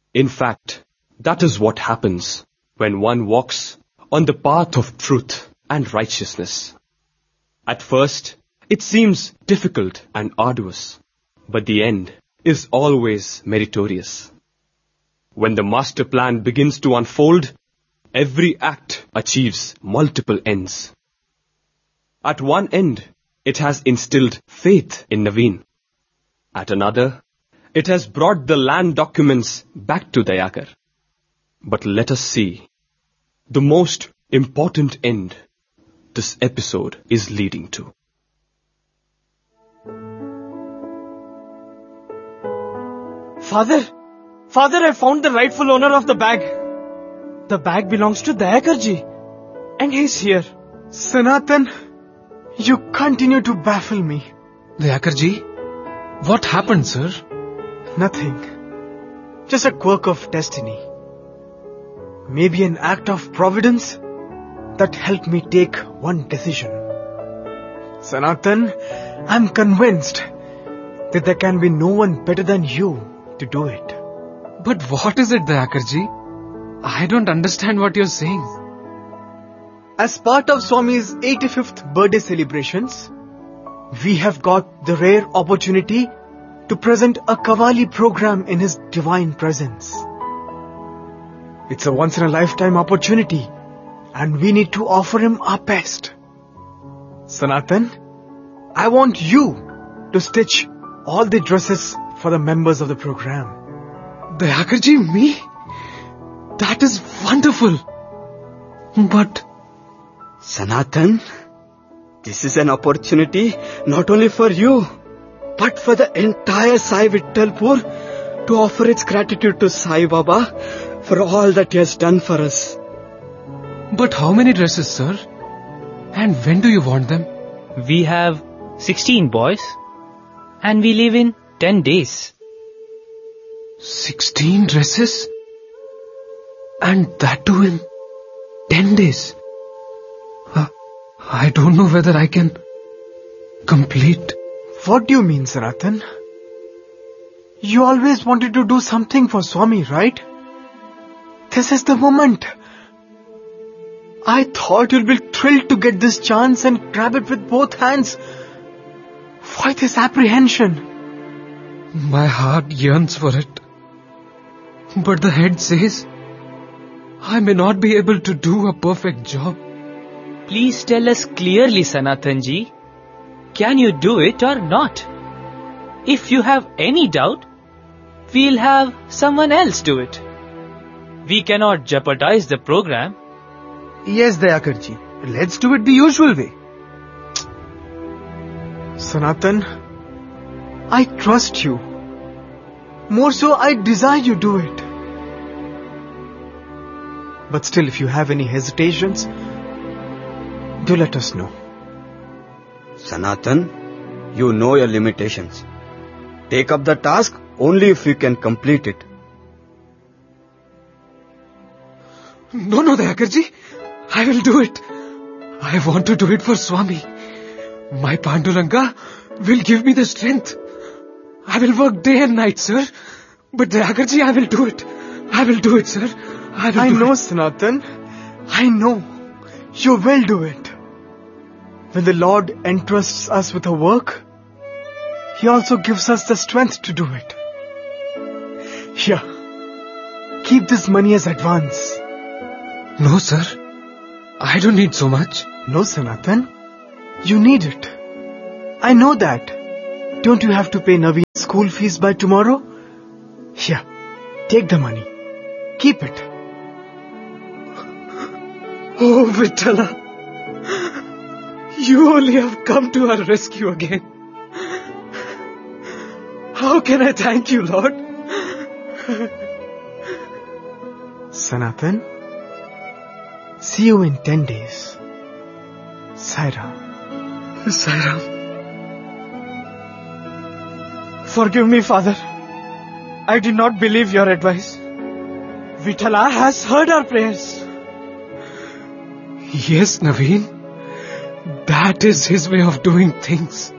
In fact, that is what happens when one walks on the path of truth and righteousness. At first, it seems difficult and arduous, but the end is always meritorious. When the master plan begins to unfold, every act achieves multiple ends. At one end, it has instilled faith in Naveen. At another, it has brought the land documents back to Dayakar. But let us see the most important end this episode is leading to. Father, I found the rightful owner of the bag. The bag belongs to Dayakarji, and he's here. Sanatan, you continue to baffle me. Dayakarji, what happened, sir? Nothing. Just a quirk of destiny. Maybe an act of providence that helped me take one decision. Sanatan, I'm convinced that there can be no one better than you to do it. But what is it, Dayakarji? I don't understand what you're saying. As part of Swami's 85th birthday celebrations, we have got the rare opportunity to present a Qawwali program in his divine presence. It's a once-in-a-lifetime opportunity, and we need to offer him our best. Sanatan, I want you to stitch all the dresses for the members of the program. Dayakarji, me? That is wonderful. But Sanatan, this is an opportunity not only for you, but for the entire Sai Vittalpur to offer its gratitude to Sai Baba for all that he has done for us. But how many dresses, sir? And when do you want them? We have 16 boys, and we leave in 10 days. 16 dresses? And that too in 10 days. I don't know whether I can complete. What do you mean, Sanatan? You always wanted to do something for Swami, right? This is the moment. I thought you'll be thrilled to get this chance and grab it with both hands. Why this apprehension? My heart yearns for it. But the head says, I may not be able to do a perfect job. Please tell us clearly, Sanatanji. Can you do it or not? If you have any doubt, we'll have someone else do it. We cannot jeopardize the program. Yes, Dayakarji. Let's do it the usual way. Sanatan, I trust you. More so, I desire you do it. But still, if you have any hesitations, do let us know. Sanatan, you know your limitations. Take up the task only if you can complete it. No, Dayakarji. I will do it. I want to do it for Swami. My Panduranga will give me the strength. I will work day and night, sir. But Dayakarji, I will do it. I will do it, sir. I know, Sanatan. I know. You will do it. When the Lord entrusts us with a work, He also gives us the strength to do it. Here, keep this money as advance. No, sir. I don't need so much. No, Sanatan. You need it. I know that. Don't you have to pay Naveen's school fees by tomorrow? Here, take the money. Keep it. Oh, Vittala. You only have come to our rescue again. How can I thank you, Lord? Sanatan, see you in 10 days. Sairam. Sairam. Forgive me, Father. I did not believe your advice. Vittala has heard our prayers. Yes, Naveen. That is his way of doing things.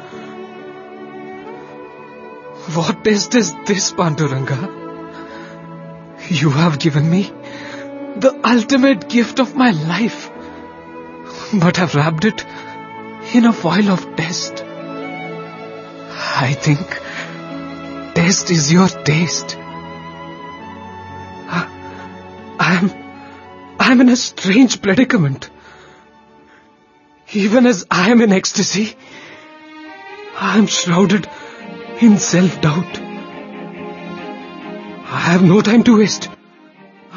What test is this, Panduranga? You have given me the ultimate gift of my life, but have wrapped it in a foil of test. I think test is your taste. I'm in a strange predicament. Even as I am in ecstasy, I am shrouded in self-doubt. I have no time to waste.